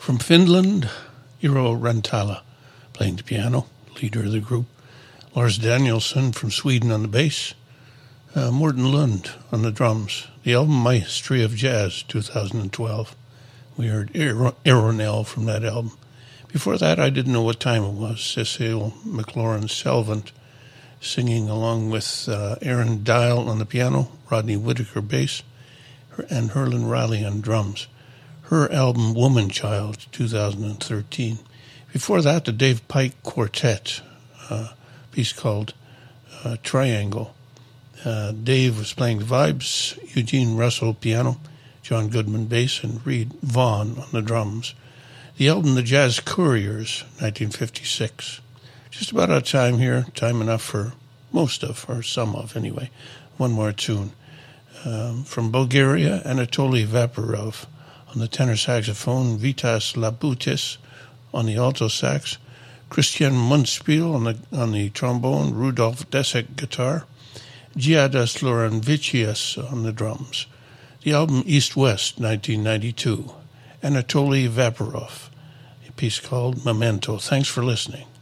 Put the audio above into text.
From Finland, Eero Rantala playing the piano, leader of the group. Lars Danielsson from Sweden on the bass. Morten Lund on the drums. The album Maestry of Jazz, 2012. We heard Aeronell from that album. Before that, I didn't know what time it was. Cecile McLaurin-Salvant singing along with Aaron Dial on the piano, Rodney Whitaker bass, and Herlin Riley on drums. Her album Woman Child, 2013. Before that, the Dave Pike Quartet, piece called Triangle. Dave was playing the vibes, Eugene Russell piano, John Goodman bass, and Reed Vaughn on the drums. The album The Jazz Couriers, 1956. Just about out of time here, time enough for most of, or some of anyway. One more tune. From Bulgaria, Anatoly Vaporov on the tenor saxophone, Vitas Laboutis on the alto sax, Christian Munspiel on the trombone, Rudolf Desek guitar, Giadas Loranvicius on the drums. The album East-West, 1992. Anatoly Vaporov, a piece called Memento. Thanks for listening.